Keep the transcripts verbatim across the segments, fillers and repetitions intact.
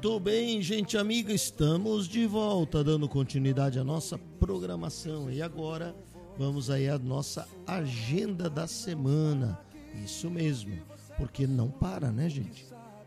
Muito bem, gente amiga, estamos de volta, dando continuidade à nossa programação. E agora vamos aí à nossa agenda da semana. Isso mesmo, porque não para, né, gente?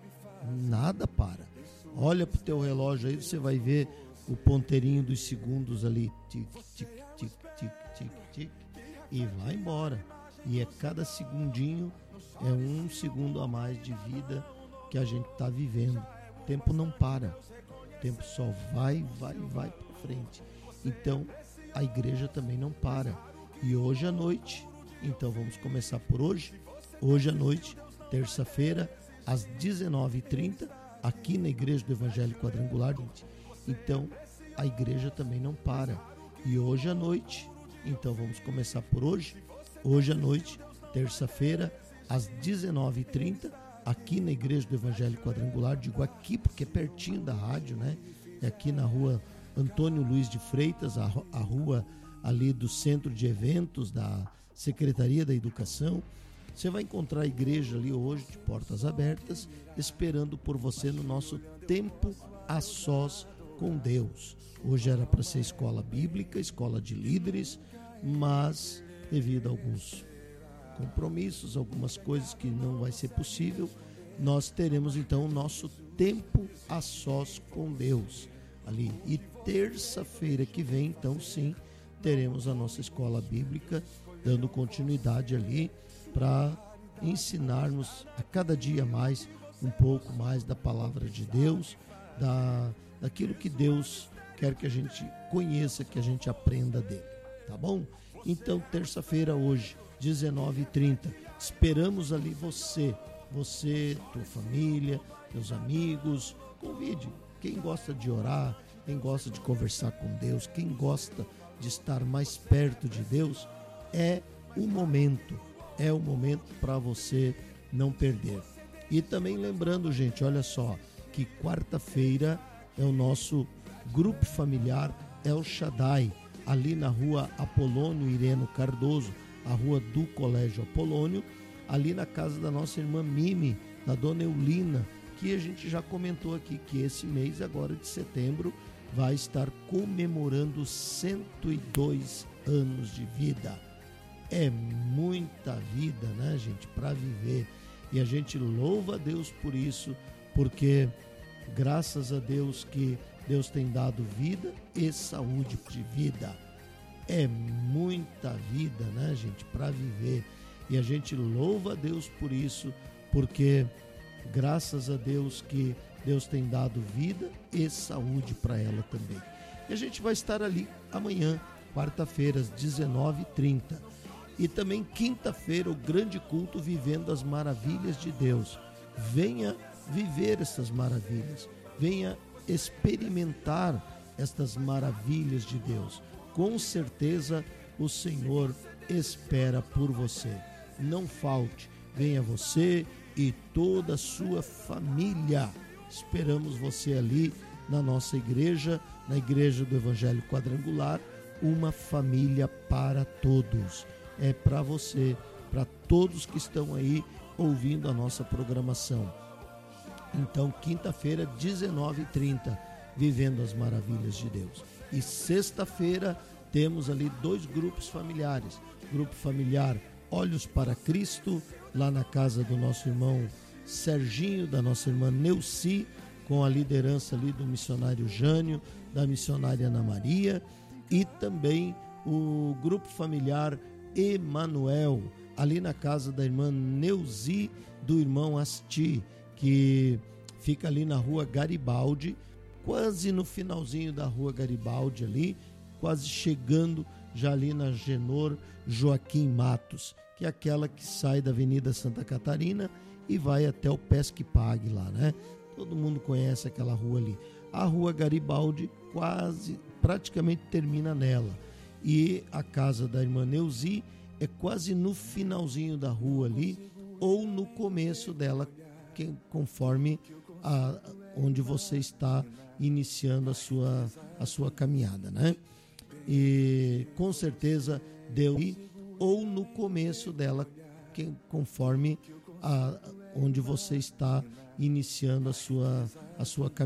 Nada para. Olha pro teu relógio aí, você vai ver o ponteirinho dos segundos ali, tic, tic, tic, tic, tic, tic, e vai embora. E é cada segundinho é um segundo a mais de vida que a gente está vivendo. O tempo não para, o tempo só vai, vai, vai para frente. Então a igreja também não para. E hoje à noite, então vamos começar por hoje. Hoje à noite, terça-feira, às dezenove e trinta, aqui na Igreja do Evangelho Quadrangular. Então a igreja também não para. E hoje à noite, então vamos começar por hoje. Hoje à noite, terça-feira, às dezenove e trinta, aqui na Igreja do Evangelho Quadrangular. Digo aqui porque é pertinho da rádio, né? É aqui na rua Antônio Luiz de Freitas, a, a rua ali do Centro de Eventos da Secretaria da Educação. Você vai encontrar a igreja ali hoje de portas abertas, esperando por você no nosso tempo a sós com Deus. Hoje era para ser escola bíblica, escola de líderes, mas devido a alguns compromissos, algumas coisas que não vai ser possível, nós teremos então o nosso tempo a sós com Deus ali. E terça-feira que vem, então sim, teremos a nossa escola bíblica, dando continuidade ali para ensinarmos a cada dia mais, um pouco mais da palavra de Deus, da, daquilo que Deus quer que a gente conheça, que a gente aprenda dele, tá bom? Então, terça-feira hoje, dezenove e trinta, esperamos ali você, você, tua família, teus amigos, convide. Quem gosta de orar, quem gosta de conversar com Deus, quem gosta de estar mais perto de Deus, é o momento, é o momento para você não perder. E também lembrando, gente, olha só, que quarta-feira é o nosso grupo familiar El Shaddai, ali na rua Apolônio Ireno Cardoso, a rua do Colégio Apolônio, ali na casa da nossa irmã Mimi, da dona Eulina, que a gente já comentou aqui que esse mês agora de setembro vai estar comemorando cento e dois anos de vida. É muita vida, né, gente, para viver. E a gente louva a Deus por isso, porque graças a Deus que Deus tem dado vida e saúde de vida. É muita vida, né, gente, para viver. E a gente louva a Deus por isso, porque graças a Deus que Deus tem dado vida e saúde para ela também. E a gente vai estar ali amanhã, quarta-feira, às dezenove e trinta. E também quinta-feira, o grande culto Vivendo as Maravilhas de Deus. Venha viver essas maravilhas. Venha experimentar estas maravilhas de Deus. Com certeza o Senhor espera por você. Não falte, venha você e toda a sua família. Esperamos você ali na nossa igreja, na Igreja do Evangelho Quadrangular, uma família para todos. É para você, para todos que estão aí ouvindo a nossa programação. Então, quinta-feira, dezenove e trinta, Vivendo as Maravilhas de Deus. E sexta-feira temos ali dois grupos familiares. Grupo familiar Olhos para Cristo, lá na casa do nosso irmão Serginho, da nossa irmã Neuci, com a liderança ali do missionário Jânio, da missionária Ana Maria, e também o grupo familiar Emanuel, ali na casa da irmã Neuzi, do irmão Asti, que fica ali na rua Garibaldi, quase no finalzinho da rua Garibaldi ali, quase chegando já ali na Genor Joaquim Matos, que é aquela que sai da Avenida Santa Catarina e vai até o Pesque Pague lá, né? Todo mundo conhece aquela rua ali. A rua Garibaldi quase, praticamente termina nela. E a casa da irmã Neuzi é quase no finalzinho da rua ali, ou no começo dela, que, conforme a, onde você está iniciando a sua, a sua caminhada, né? E com certeza deu, ou no começo dela, que, conforme a, onde você está iniciando a sua, a sua caminhada.